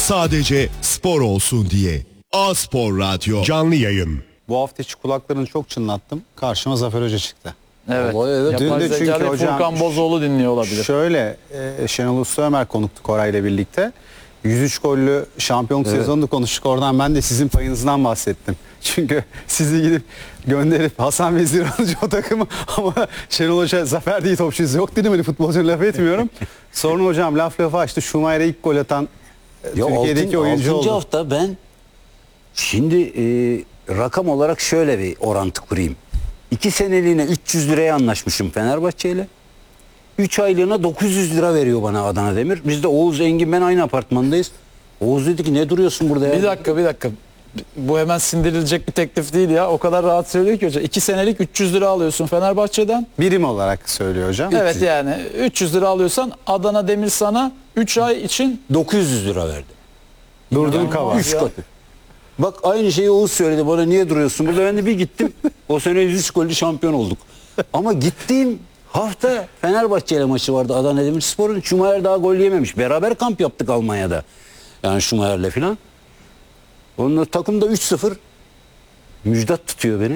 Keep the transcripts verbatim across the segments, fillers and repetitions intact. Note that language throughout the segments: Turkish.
Sadece spor olsun diye. A-Spor Radyo canlı yayın. Bu hafta içi kulaklarını çok çınlattım. Karşıma Zafer Hoca çıktı. Evet. Vallahi evet. Dün Yapay de çünkü zeka hocam Furkan Bozoğlu dinliyor olabilir. Şöyle e, Şenol Usta Ömer konuktu Koray ile birlikte. yüz üç gollü şampiyonluk Evet. sezonunu konuştuk. Oradan ben de sizin payınızdan bahsettim. Çünkü sizi gidip gönderip Hasan Vezir alınca o takımı ama Şenol Hoca Zafer değil topçuyuz yok dedim. Hani futbolcu laf etmiyorum. Sonra hocam laf lafı açtı. Schumacher'e ilk gol atan e, Ya Türkiye'deki altın, oyuncu altıncı oldu. hafta ben şimdi e, rakam olarak şöyle bir orantı kurayım. iki seneliğine üç yüz liraya anlaşmışım Fenerbahçe ile. üç aylığına dokuz yüz lira veriyor bana Adana Demir. Biz de Oğuz Engin ben aynı apartmandayız. Oğuz dedi ki ne duruyorsun burada ya? Bir dakika bir dakika. Bu hemen sindirilecek bir teklif değil ya. O kadar rahat söylüyor ki hoca. iki senelik üç yüz lira alıyorsun Fenerbahçe'den. Birim olarak söylüyor hocam. Evet yani üç yüz lira alıyorsan Adana Demir sana üç ay için dokuz yüz lira verdi. Durduğun kava. üç katı. Bak aynı şeyi Oğuz söyledi bana niye duruyorsun burada, ben de bir gittim. O sene yüz üç gollü şampiyon olduk. Ama gittiğim hafta Fenerbahçe ile maçı vardı Adana Demirspor'un. Schumacher daha gol yememiş. Beraber kamp yaptık Almanya'da. Yani Schumacher'le filan. Onunla takımda üç sıfır. Müjdat tutuyor beni.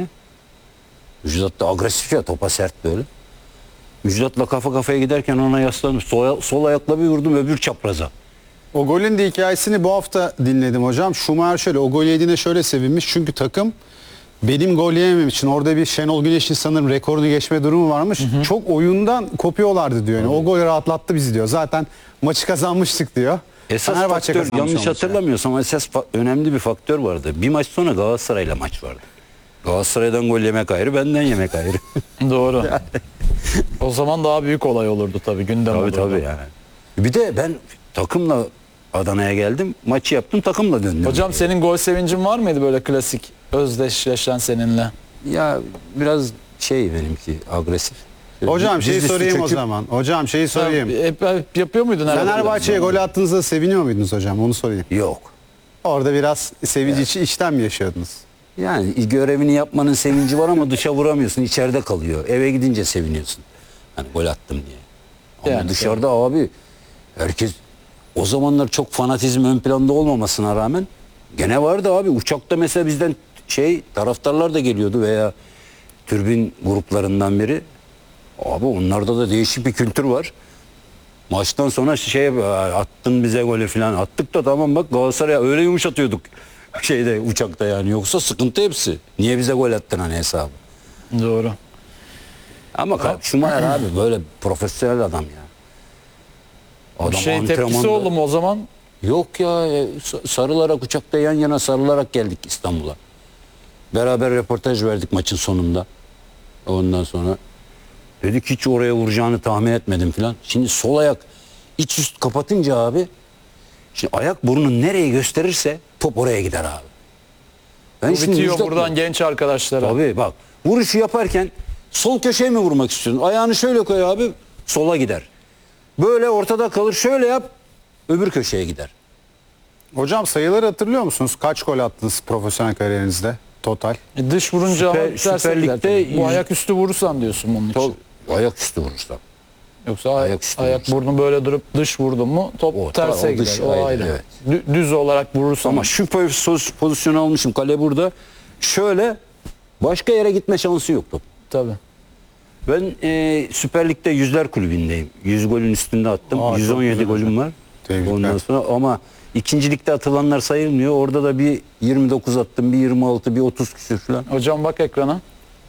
Müjdat da agresif ya, topa sert böyle. Müjdat'la kafa kafaya giderken ona yaslanıp sol, sol ayakla bir vurdum öbür çapraza. O golün de hikayesini bu hafta dinledim hocam. Schumacher şöyle o gol yediğine şöyle sevinmiş. Çünkü takım benim gol yememem için orada bir Şenol Güneş'in sanırım rekorunu geçme durumu varmış. Hı hı. Çok oyundan kopuyorlardı diyor. Yani o gol rahatlattı bizi diyor. Zaten maçı kazanmıştık diyor. Esas Fenerbahçe faktör, kazanmış yanlış olmuş hatırlamıyorsam esas fa- önemli bir faktör vardı. Bir maç sonra Galatasaray'la maç vardı. Galatasaray'dan gol yemek ayrı, benden yemek ayrı. doğru. O zaman daha büyük olay olurdu tabii gündem Tabii olurdu. tabii yani. Bir de ben takımla Adana'ya geldim. Maçı yaptım, takımla döndüm. Hocam senin gol sevincin var mıydı böyle klasik özdeşleşen seninle? Ya biraz şey benimki agresif. Hocam şeyi Dizüstü sorayım o çöküp- zaman. Hocam şeyi sorayım. Hep, hep yapıyor muydun? herhalde? Fenerbahçe'ye gol attığınızda seviniyor muydunuz hocam? Onu sorayım. Yok. Orada biraz sevinci içi içten mi yaşıyordunuz? Yani görevini yapmanın sevinci var ama dışa vuramıyorsun. İçeride kalıyor. Eve gidince seviniyorsun. Hani gol attım diye. Ama Yani, dışarıda abi herkes o zamanlar çok fanatizm ön planda olmamasına rağmen gene vardı abi. Uçakta mesela bizden şey taraftarlar da geliyordu veya türbin gruplarından biri. Abi onlarda da değişik bir kültür var. Maçtan sonra şey attın bize golü falan attık da tamam bak Galatasaray'a öyle yumuşatıyorduk şeyde uçakta yani, yoksa sıkıntı hepsi. Niye bize gol attın hani hesabı. Doğru. Ama Schumacher abi böyle profesyonel adam ya. Adam Şey tepkisi antrenmanda- oldu mu o zaman? Yok ya e, sarılarak uçakta yan yana sarılarak geldik İstanbul'a. Beraber röportaj verdik maçın sonunda. Ondan sonra dedik hiç oraya vuracağını tahmin etmedim filan. Şimdi sol ayak iç üst kapatınca abi, şimdi ayak burnunu nereye gösterirse top oraya gider abi. Ben Bu bitiyor Müjdat'la- buradan genç arkadaşlara. Tabii bak vuruşu yaparken sol köşeye mi vurmak istiyorsun? Ayağını şöyle koy abi sola gider. Böyle ortada kalır şöyle yap öbür köşeye gider. Hocam sayıları hatırlıyor musunuz? Kaç gol attınız profesyonel kariyerinizde total? E, Dış vurunca Süper- ama terse Süper gider Lig'de tabii. Bu yüz- ayak üstü vurursan diyorsun bunun için. Top, ayak üstü vurursan. Yoksa ayak, Ayak üstü ayak vurursan. burnu böyle durup dış vurdun mu top O, terse o gider. dış o ayrı, ayrı. evet. Dü- Düz olarak vurursan. Ama şu poz- pozisyonu almışım, kale burada. Şöyle başka yere gitme şansı yok top. Tabii. Ben e, Süper Lig'de yüzler kulübündeyim. yüz golün üstünde attım. Aa, yüz on çok yedi güzel golüm var. Tebrikler. Ondan sonra ama ikinci ligde atılanlar sayılmıyor. Orada da bir yirmi dokuz attım, bir yirmi altı, bir otuz küsür falan. Hocam bak ekrana.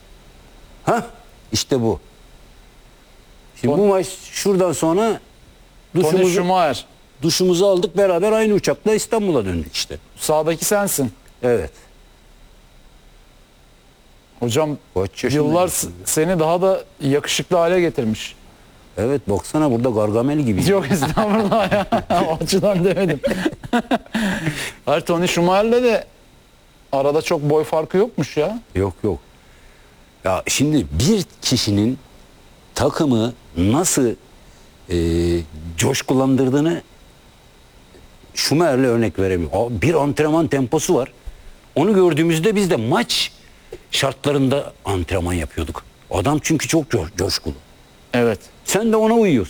Ha işte bu. Şimdi Ton- bu maç şuradan sonra Tony duşumuzu, Schumacher. duşumuzu aldık, beraber aynı uçakla İstanbul'a döndük işte. Sağdaki sensin. Evet. Hocam Kaç yaşındayım yıllar şimdi? s- seni daha da yakışıklı hale getirmiş. Evet baksana burada Gargamel gibi. Yok estağfurullah ya. O açıdan demedim. Hayır Tony Schumacher'le de arada çok boy farkı yokmuş ya. Yok yok. Ya şimdi bir kişinin takımı nasıl e, coşkulandırdığını Schumacher'le örnek veremiyor. Aa, bir antrenman temposu var. Onu gördüğümüzde biz de maç şartlarında antrenman yapıyorduk. Adam çünkü çok co- coşkulu. Evet. Sen de ona uyuyorsun.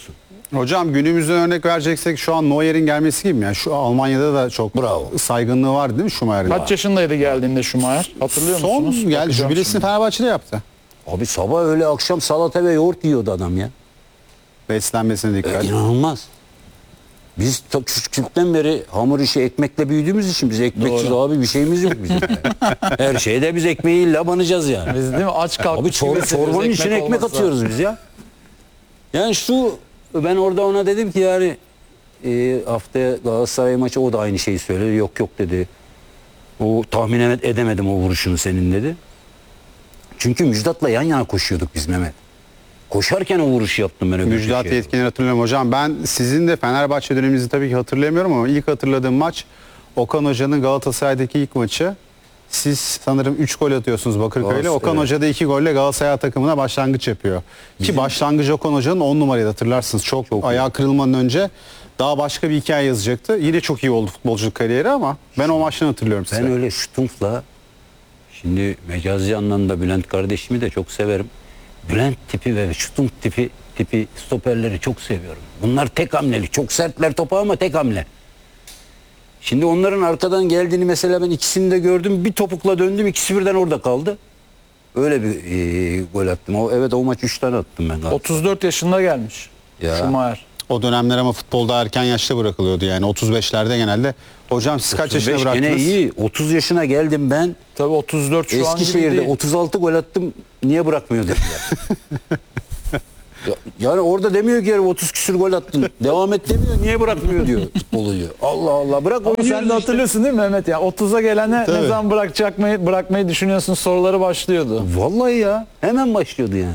Hocam günümüzden örnek vereceksek şu an Neuer'in gelmesi gibi mi? Yani şu Almanya'da da çok Bravo. saygınlığı var değil mi Schumacher'in? Kaç yaşındaydı geldiğinde Schumacher? Hatırlıyor Son musunuz? geldi Bakacağım jübilesini şimdi. Fenerbahçe'de yaptı. Abi sabah öyle akşam salata ve yoğurt yiyordu adam ya. Beslenmesine dikkat. E, inanılmaz. Biz ta küçüklükten beri hamur işi ekmekle büyüdüğümüz için biz ekmeksiz Doğru. abi bir şeyimiz yok bizim. Her şeyde biz ekmeği illa banacağız yani. Biz değil mi? Aç kalkmış Abi çor gibi hissediyoruz, çorbanın içine ekmek olmazsa. atıyoruz biz ya. Yani şu ben orada ona dedim ki yani e, haftaya Galatasaray maçı o da aynı şeyi söyledi. Yok yok dedi. O tahmin ed- edemedim o vuruşunu senin dedi. Çünkü Müjdat'la yan yana koşuyorduk biz Mehmet. Koşarken o vuruşu yaptım ben öbür Müjdat köşeye. Yetkin'i hatırlıyorum hocam. Ben sizin de Fenerbahçe döneminizi tabii ki hatırlayamıyorum ama ilk hatırladığım maç Okan Hoca'nın Galatasaray'daki ilk maçı. Siz sanırım üç gol atıyorsunuz Bakırköy'le. Galatasaray, Okan evet. Hoca da iki golle Galatasaray takımına başlangıç yapıyor. Ki başlangıcı Okan Hoca'nın on numaraydı hatırlarsınız. Çok, ayağı kırılmadan önce daha başka bir hikaye yazacaktı. Yine çok iyi oldu futbolculuk kariyeri ama ben o maçtan hatırlıyorum size. Ben öyle şutumfla şimdi mecazi anlamda Bülent kardeşimi de çok severim. Bülent tipi ve şutum tipi tipi stoperleri çok seviyorum. Bunlar tek hamlelik. Çok sertler topa ama tek hamle. Şimdi onların arkadan geldiğini mesela ben ikisini de gördüm. Bir topukla döndüm. İkisi birden orada kaldı. Öyle bir e, gol attım. O, evet o maç üç tane attım ben galiba. otuz dört yaşında gelmiş. Ya. Schumacher. O dönemler ama futbolda erken yaşta bırakılıyordu yani otuz beşlerde genelde. Hocam siz kaç yaşına otuz beş gene bıraktınız? iyi. otuz yaşına geldim ben. Tabii otuz dört şu an gibi Eskişehir'de değil. otuz altı gol attım. Niye bırakmıyor dediler. Ya- yani orada demiyor ki herif otuz küsür gol attın. Devam et demiyor. Niye bırakmıyor diyor. Futbolu diyor. Allah Allah. Bırak Ama oynuyoruz sen de işte. hatırlıyorsun değil mi Mehmet ya? otuza gelene ne Tabii. zaman bırakacak mı, bırakmayı düşünüyorsun soruları başlıyordu. Vallahi ya. Hemen başlıyordu yani.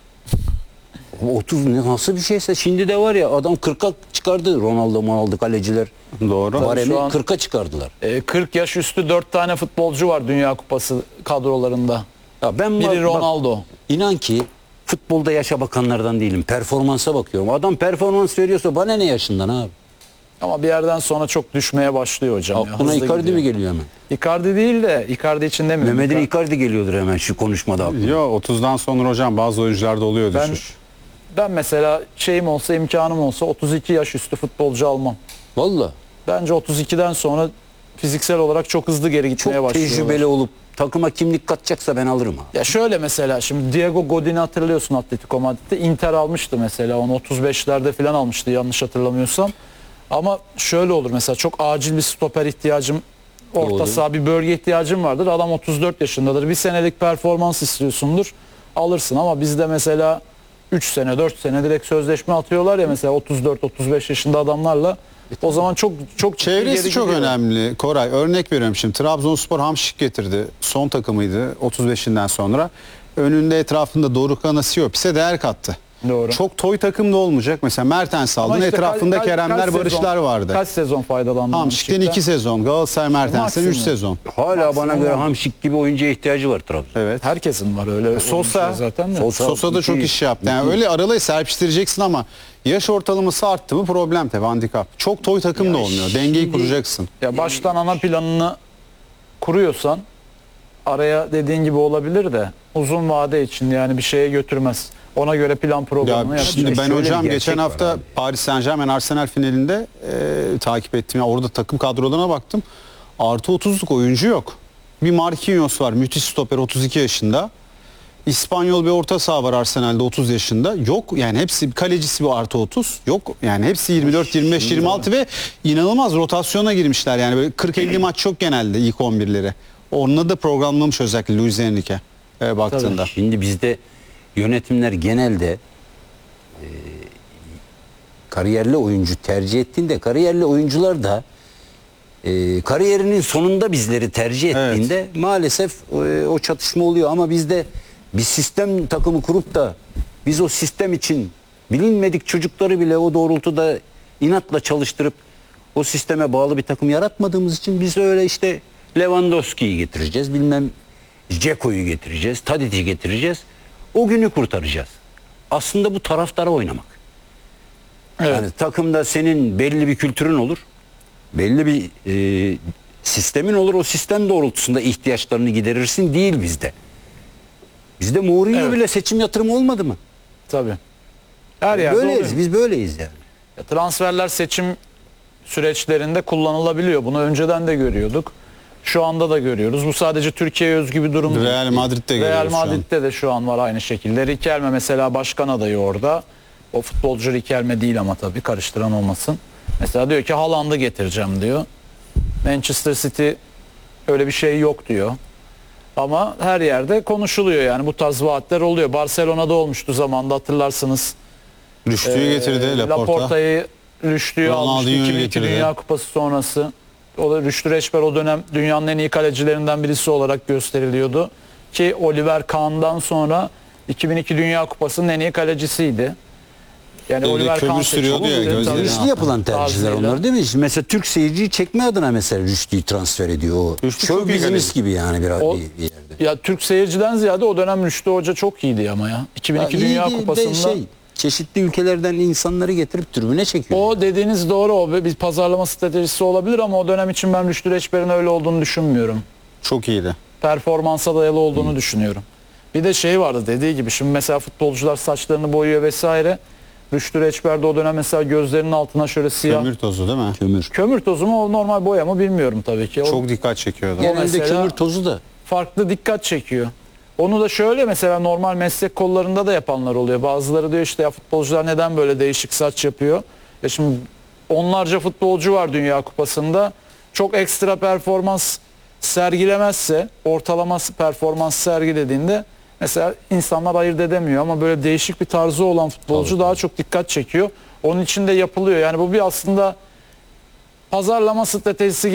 Ama otuz ne nasıl bir şeyse şimdi de var ya adam kırka çıkardı Ronaldo Ronaldo kaleciler. Doğru. Baremi şu an- kırka çıkardılar. Ee, kırk yaş üstü dört tane futbolcu var Dünya Kupası kadrolarında. Ya ben Biri bak- bak, Ronaldo. inan ki futbolda yaşa bakanlardan değilim. Performansa bakıyorum. Adam performans veriyorsa bana ne yaşından abi? Ama bir yerden sonra çok düşmeye başlıyor hocam. ya. Aklına Hızlı Icardi gidiyor. mi geliyor hemen? Icardi değil de Icardi için demiyorum. Mehmet'in Icardi- Icardi geliyordur hemen şu konuşmada aklına. Yo otuzdan sonra hocam bazı oyuncularda oluyor Ben, düşüş. ben mesela şeyim olsa imkanım olsa otuz iki yaş üstü futbolcu almam. Valla. Bence otuz ikiden sonra fiziksel olarak çok hızlı geri gitmeye Çok başlıyorlar. tecrübeli olup takıma kimlik katacaksa ben alırım abi. Ya şöyle mesela şimdi Diego Godin'i hatırlıyorsun Atletico Madrid'de. Inter almıştı mesela onu otuz beşlerde falan almıştı yanlış hatırlamıyorsam. Ama şöyle olur mesela çok acil bir stoper ihtiyacım, orta Doğru. saha bir bölge ihtiyacım vardır. Adam otuz dört yaşındadır. Bir senelik performans istiyorsundur. Alırsın ama bizde mesela üç sene dört sene direkt sözleşme atıyorlar ya mesela otuz dört otuz beş yaşında adamlarla. O zaman çok çok ciddi Çevresi geri çok gidiyor. önemli Koray. Örnek veriyorum şimdi Trabzonspor Hamşik getirdi. Son takımıydı otuz beşinden sonra. Önünde etrafında Doruk Anasiyops'e değer kattı. Doğru. Çok toy takım da olmayacak. Mesela Mertens aldın. Ama işte Etrafında kaç- Keremler, kaç sezon- Barışlar vardı. Kaç sezon faydalandın? Hamşik'ten Hamşik'ten? iki sezon. Galatasaray Mertens'ten Maksimum. üç sezon. Hala bana Maksimum göre on. Hamşik gibi oyuncuya ihtiyacı var Trabzon. Evet. Herkesin var öyle. Sosa, oyuncular zaten de. Sosa- Sosa da çok müthiş, iş yaptı. Yani öyle aralayı serpiştireceksin ama yaş ortalaması arttı mı problem tabii handikap. Çok toy takım da olmuyor. Dengeyi şimdi- kuracaksın. Ya baştan ana planını kuruyorsan araya dediğin gibi olabilir de uzun vade için yani bir şeye götürmez. Ona göre plan programını Ya yapacaksın. şimdi ben şöyle bir hocam gerçek geçen var hafta abi. Paris Saint-Germain Arsenal finalinde e, takip ettim. Ya orada takım kadrolarına baktım. Artı otuzluk oyuncu yok. Bir Marquinhos var. Müthiş stoper otuz iki yaşında. İspanyol bir orta saha var Arsenal'de otuz yaşında. Yok yani hepsi kalecisi bir artı otuz. Yok yani hepsi yirmi dört yirmi beş yirmi altı ve inanılmaz rotasyona girmişler. Yani böyle kırk elli maç çok genelde ilk on birleri. Onunla da programlamış özellikle Luis Enrique e, baktığında. Şimdi bizde yönetimler genelde e, kariyerli oyuncu tercih ettiğinde kariyerli oyuncular da e, kariyerinin sonunda bizleri tercih Evet. ettiğinde maalesef e, o çatışma oluyor ama bizde bir sistem takımı kurup da biz o sistem için bilinmedik çocukları bile o doğrultuda inatla çalıştırıp o sisteme bağlı bir takım yaratmadığımız için biz öyle işte Lewandowski'yi getireceğiz, bilmem Ceko'yu getireceğiz, Tadic'i getireceğiz. O günü kurtaracağız. Aslında bu taraftara oynamak. Evet. Yani takımda senin belli bir kültürün olur. Belli bir e, sistemin olur. O sistem doğrultusunda ihtiyaçlarını giderirsin değil bizde. Bizde Mourinho Evet. bile seçim yatırımı olmadı mı? Tabii. Her yerde Böyleyiz. oluyor. Biz böyleyiz yani. Transferler seçim süreçlerinde kullanılabiliyor. Bunu önceden de görüyorduk. Şu anda da görüyoruz. Bu sadece Türkiye'ye özgü bir durum değil. Real Madrid'de Real görüyoruz şu an. Madrid'de de şu an var aynı şekilde. Riquelme mesela başkan adayı orada. O futbolcu Riquelme değil ama tabii karıştıran olmasın. Mesela diyor ki Haaland'ı getireceğim diyor. Manchester City öyle bir şey yok diyor. Ama her yerde konuşuluyor yani bu tarz vaatler oluyor. Barcelona'da olmuştu zamanda hatırlarsınız. Rüştü'yü Ee, getirdi Laporta. Laporta'yı Rüştü'yü almıştı Ronaldinho'yu iki bin iki getirdi. Dünya Kupası sonrası. O da Rüştü Reçber o dönem dünyanın en iyi kalecilerinden birisi olarak gösteriliyordu. Ki Oliver Kahn'dan sonra iki bin iki Dünya Kupası'nın en iyi kalecisiydi. Yani Öyle Oliver kömür Kahn sürüyordu ya, seçildi. gözlerine. Tabii. Rüştü yapılan tercihler Tarzıyla. onlar değil mi? Şimdi mesela Türk seyirciyi çekme adına mesela Rüştü'yü transfer ediyor. O Rüştü show çok iyi business kaleci. gibi yani bir, O- bir, bir yerde. Ya Türk seyirciden ziyade o dönem Rüştü Hoca çok iyiydi ama ya. iki bin iki Ya Dünya iyi de Kupası'nda şey, çeşitli ülkelerden insanları getirip tribüne çekiyor. o dediğiniz doğru, o bir pazarlama stratejisi olabilir ama o dönem için ben Rüştü Reçber'in öyle olduğunu düşünmüyorum. Çok iyiydi. Performansa dayalı olduğunu düşünüyorum. Bir de şey vardı dediği gibi şimdi mesela futbolcular saçlarını boyuyor vesaire. Rüştü Reçber de o dönem mesela gözlerinin altına şöyle siyah Kömür tozu değil mi? Kömür. kömür tozu mu o normal boya mı bilmiyorum tabii ki. O Çok dikkat çekiyordu. Yani- Genelde mesela- kömür tozu da. farklı dikkat çekiyor. Onu da şöyle mesela normal meslek kollarında da yapanlar oluyor. Bazıları diyor işte ya futbolcular neden böyle değişik saç yapıyor? Ya şimdi onlarca futbolcu var Dünya Kupası'nda. Çok ekstra performans sergilemezse, ortalama performans sergilediğinde mesela insanlar ayırt edemiyor ama böyle değişik bir tarzı olan futbolcu daha çok dikkat çekiyor. Onun için de yapılıyor. Yani bu bir aslında pazarlama stratejisi gibi.